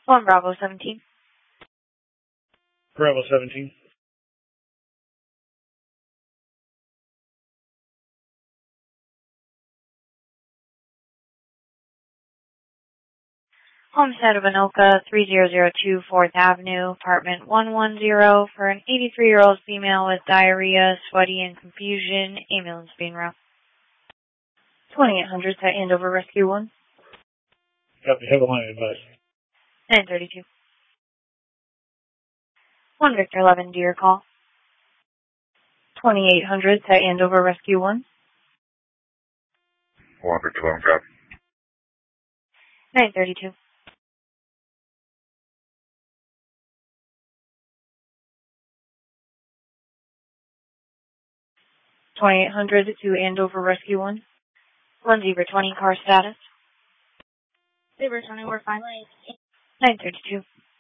1 Bravo 17. Bravo 17. Homestead of Anoka, 3002 4th Avenue, apartment 110 for an 83-year-old female with diarrhea, sweaty, and confusion. Ambulance being routed. 2800 to Andover Rescue 1. Copy. Have a line advice. 932. 1 Victor 11, do your call. 2800 to Andover Rescue 1. 1 Victor 11, copy. 932. 2800 to Andover Rescue 1. 1 Zebra 20, car status. Zebra 20, we're finally. 932.